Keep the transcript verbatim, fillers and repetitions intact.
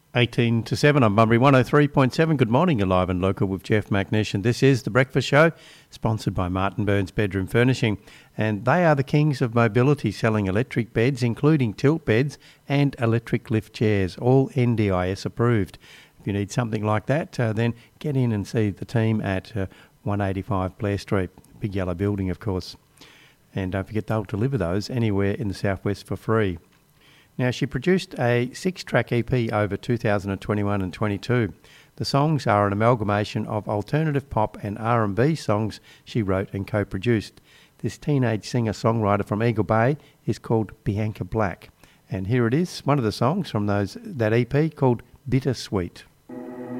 eighteen to seven on Bunbury one oh three point seven. Good morning, you're live and local with Jeff McNish, and this is The Breakfast Show, sponsored by Martin Burns Bedroom Furnishing. And they are the kings of mobility, selling electric beds, including tilt beds and electric lift chairs, all N D I S approved. If you need something like that, uh, then get in and see the team at uh, one eighty-five Blair Street, big yellow building, of course. And don't forget, they'll deliver those anywhere in the southwest for free. Now, she produced a six-track E P over two thousand twenty-one and twenty-two. The songs are an amalgamation of alternative pop and R and B songs she wrote and co-produced. This teenage singer-songwriter from Eagle Bay is called Bianca Black. And here it is, one of the songs from those that E P called Bittersweet.